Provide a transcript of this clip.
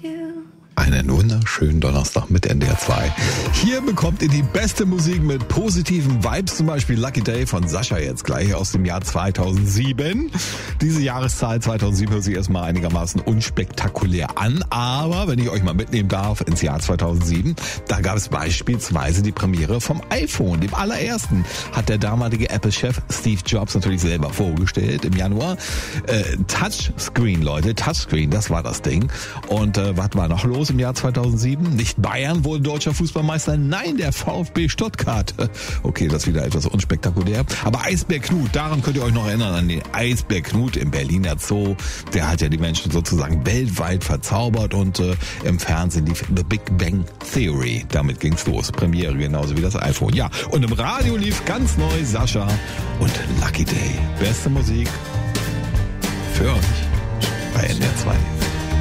Einen wunderschönen Donnerstag mit NDR 2. Hier bekommt ihr die beste Musik mit positiven Vibes, zum Beispiel Lucky Day von Sascha jetzt gleich aus dem Jahr 2007. Diese Jahreszahl 2007 hört sich erstmal einigermaßen unspektakulär an, aber wenn ich euch mal mitnehmen darf ins Jahr 2007, da gab es beispielsweise die Premiere vom iPhone, dem allerersten, hat der damalige Apple-Chef Steve Jobs natürlich selber vorgestellt im Januar. Touchscreen, Leute, Touchscreen, das war das Ding. Und was war noch los im Jahr 2007? Nicht Bayern wurde deutscher Fußballmeister, nein, der VfB Stuttgart. Okay, das ist wieder etwas unspektakulär. Aber Eisbär Knut, daran könnt ihr euch noch erinnern, an den Eisbär Knut im Berliner Zoo. Der hat ja die Menschen sozusagen weltweit verzaubert und im Fernsehen lief The Big Bang Theory. Damit ging's los. Premiere genauso wie das iPhone. Ja, und im Radio lief ganz neu Sascha und Lucky Day. Beste Musik für euch bei NDR 2.